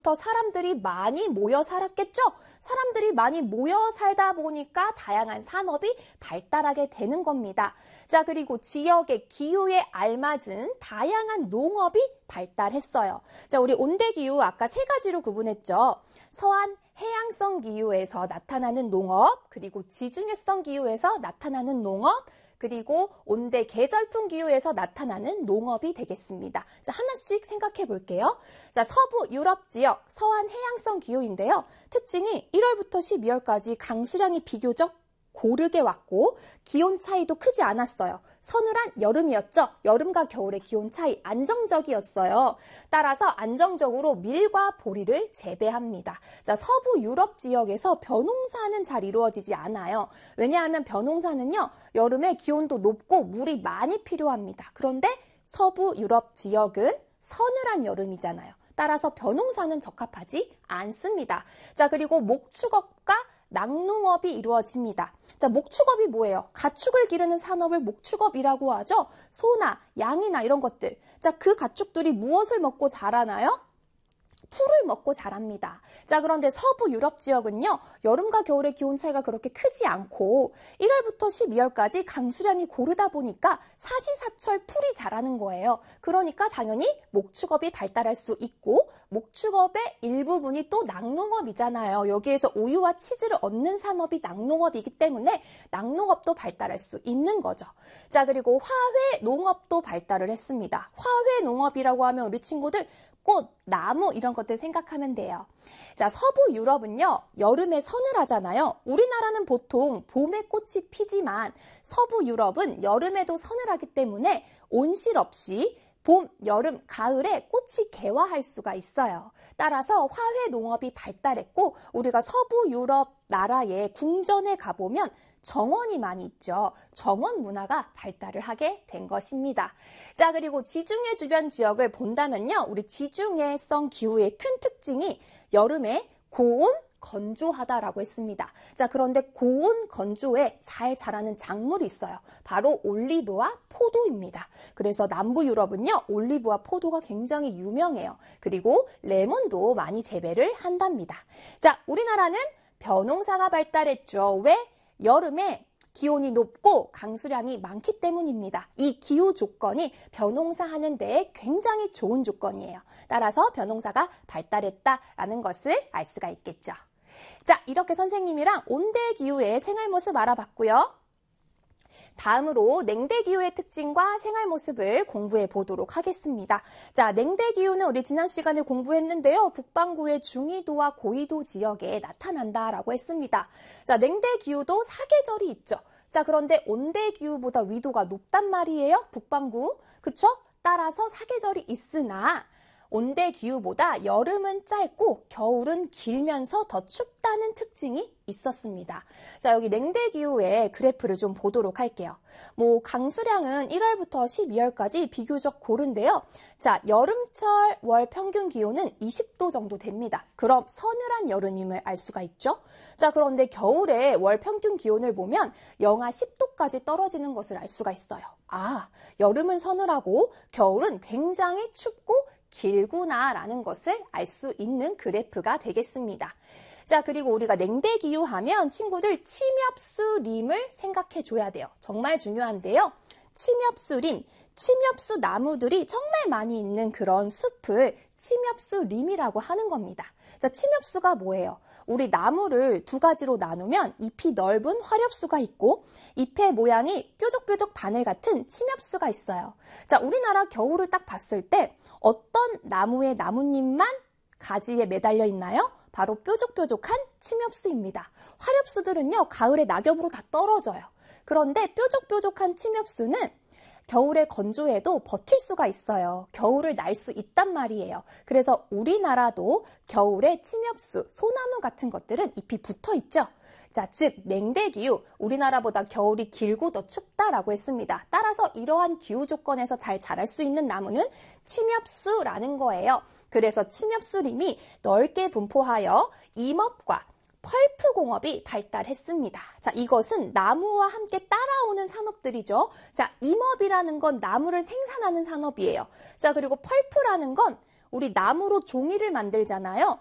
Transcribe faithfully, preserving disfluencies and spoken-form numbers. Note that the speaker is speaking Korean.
더 사람들이 많이 모여 살았겠죠? 사람들이 많이 모여 살다 보니까 다양한 산업이 발달하게 되는 겁니다. 자, 그리고 지역의 기후에 알맞은 다양한 농업이 발달했어요. 자, 우리 온대기후 아까 세 가지로 구분했죠. 서한 해양성 기후에서 나타나는 농업, 그리고 지중해성 기후에서 나타나는 농업, 그리고 온대 계절풍 기후에서 나타나는 농업이 되겠습니다. 자, 하나씩 생각해 볼게요. 자, 서부 유럽 지역 서한 해양성 기후인데요. 특징이 일월부터 십이월까지 강수량이 비교적 고르게 왔고 기온 차이도 크지 않았어요. 서늘한 여름이었죠. 여름과 겨울의 기온 차이 안정적이었어요. 따라서 안정적으로 밀과 보리를 재배합니다. 자, 서부 유럽 지역에서 벼농사는 잘 이루어지지 않아요. 왜냐하면 벼농사는요, 여름에 기온도 높고 물이 많이 필요합니다. 그런데 서부 유럽 지역은 서늘한 여름이잖아요. 따라서 벼농사는 적합하지 않습니다. 자, 그리고 목축업과 낙농업이 이루어집니다. 자, 목축업이 뭐예요? 가축을 기르는 산업을 목축업이라고 하죠. 소나 양이나 이런 것들. 자, 그 가축들이 무엇을 먹고 자라나요? 풀을 먹고 자랍니다. 자, 그런데 서부 유럽 지역은요, 여름과 겨울의 기온 차이가 그렇게 크지 않고 일월부터 십이월까지 강수량이 고르다 보니까 사시사철 풀이 자라는 거예요. 그러니까 당연히 목축업이 발달할 수 있고 목축업의 일부분이 또 낙농업이잖아요. 여기에서 우유와 치즈를 얻는 산업이 낙농업이기 때문에 낙농업도 발달할 수 있는 거죠. 자, 그리고 화훼 농업도 발달을 했습니다. 화훼 농업이라고 하면 우리 친구들 꽃, 나무 이런 것들 생각하면 돼요. 자, 서부 유럽은요, 여름에 서늘하잖아요. 우리나라는 보통 봄에 꽃이 피지만 서부 유럽은 여름에도 서늘하기 때문에 온실 없이 봄, 여름, 가을에 꽃이 개화할 수가 있어요. 따라서 화훼 농업이 발달했고 우리가 서부 유럽 나라의 궁전에 가보면 정원이 많이 있죠. 정원 문화가 발달을 하게 된 것입니다. 자, 그리고 지중해 주변 지역을 본다면요. 우리 지중해성 기후의 큰 특징이 여름에 고온, 건조하다라고 했습니다. 자, 그런데 고온, 건조에 잘 자라는 작물이 있어요. 바로 올리브와 포도입니다. 그래서 남부 유럽은요, 올리브와 포도가 굉장히 유명해요. 그리고 레몬도 많이 재배를 한답니다. 자, 우리나라는 벼농사가 발달했죠. 왜? 여름에 기온이 높고 강수량이 많기 때문입니다. 이 기후 조건이 벼농사 하는 데에 굉장히 좋은 조건이에요. 따라서 벼농사가 발달했다라는 것을 알 수가 있겠죠. 자, 이렇게 선생님이랑 온대 기후의 생활 모습 알아봤고요. 다음으로 냉대 기후의 특징과 생활 모습을 공부해 보도록 하겠습니다. 자, 냉대 기후는 우리 지난 시간에 공부했는데요. 북반구의 중위도와 고위도 지역에 나타난다라고 했습니다. 자, 냉대 기후도 사계절이 있죠. 자, 그런데 온대 기후보다 위도가 높단 말이에요. 북반구. 그쵸? 따라서 사계절이 있으나 온대 기후보다 여름은 짧고 겨울은 길면서 더 춥다는 특징이 있었습니다. 자, 여기 냉대 기후의 그래프를 좀 보도록 할게요. 뭐 강수량은 일월부터 십이월까지 비교적 고른데요. 자, 여름철 월 평균 기온은 이십 도 정도 됩니다. 그럼 서늘한 여름임을 알 수가 있죠. 자, 그런데 겨울에 월 평균 기온을 보면 영하 십 도까지 떨어지는 것을 알 수가 있어요. 아, 여름은 서늘하고 겨울은 굉장히 춥고 길구나라는 것을 알 수 있는 그래프가 되겠습니다. 자, 그리고 우리가 냉대 기후 하면 친구들 침엽수림을 생각해 줘야 돼요. 정말 중요한데요. 침엽수림, 침엽수 나무들이 정말 많이 있는 그런 숲을 침엽수림이라고 하는 겁니다. 자, 침엽수가 뭐예요? 우리 나무를 두 가지로 나누면 잎이 넓은 화렵수가 있고 잎의 모양이 뾰족뾰족 바늘 같은 침엽수가 있어요. 자, 우리나라 겨울을 딱 봤을 때 어떤 나무의 나뭇잎만 가지에 매달려 있나요? 바로 뾰족뾰족한 침엽수입니다. 화렵수들은요, 가을에 낙엽으로 다 떨어져요. 그런데 뾰족뾰족한 침엽수는 겨울에 건조해도 버틸 수가 있어요. 겨울을 날 수 있단 말이에요. 그래서 우리나라도 겨울에 침엽수, 소나무 같은 것들은 잎이 붙어 있죠. 자, 즉 냉대기후, 우리나라보다 겨울이 길고 더 춥다라고 했습니다. 따라서 이러한 기후 조건에서 잘 자랄 수 있는 나무는 침엽수라는 거예요. 그래서 침엽수림이 넓게 분포하여 임업과 펄프 공업이 발달했습니다. 자, 이것은 나무와 함께 따라오는 산업들이죠. 자, 임업이라는 건 나무를 생산하는 산업이에요. 자, 그리고 펄프라는 건 우리 나무로 종이를 만들잖아요.